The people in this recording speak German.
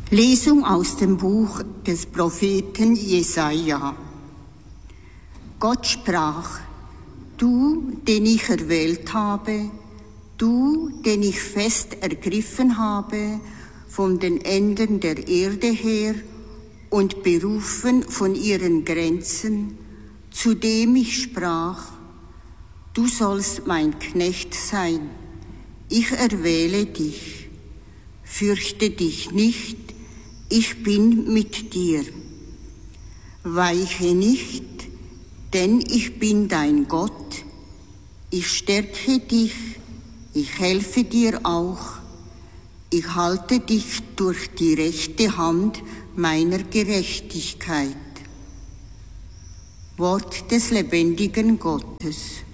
Lesung aus dem Buch des Propheten Jesaja. Gott sprach: Du, den ich erwählt habe, du, den ich fest ergriffen habe, von den Enden der Erde her und berufen von ihren Grenzen, zu dem ich sprach: Du sollst mein Knecht sein, ich erwähle dich. Fürchte dich nicht, ich bin mit dir. Weiche nicht, denn ich bin dein Gott. Ich stärke dich, ich helfe dir auch. Ich halte dich durch die rechte Hand meiner Gerechtigkeit. Wort des lebendigen Gottes.